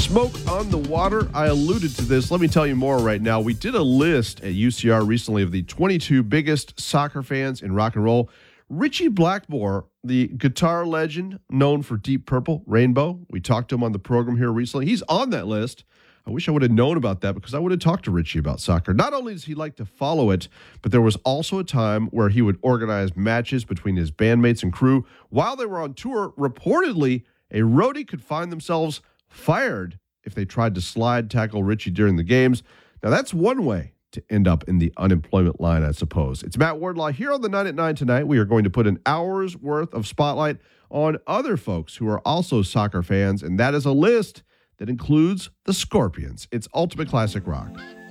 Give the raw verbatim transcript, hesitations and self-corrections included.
Smoke on the water. I alluded to this. Let me tell you more right now. We did a list at U C R recently of the twenty-two biggest soccer fans in rock and roll. Richie Blackmore, the guitar legend known for Deep Purple, Rainbow. We talked to him on the program here recently. He's on that list. I wish I would have known about that because I would have talked to Richie about soccer. Not only does he like to follow it, but there was also a time where he would organize matches between his bandmates and crew. While they were on tour, reportedly, a roadie could find themselves fired if they tried to slide tackle Richie during the games. Now, that's one way to end up in the unemployment line, I suppose. It's Matt Wardlaw here on the nine at nine tonight. We are going to put an hour's worth of spotlight on other folks who are also soccer fans, and that is a list that includes the Scorpions. It's Ultimate Classic Rock.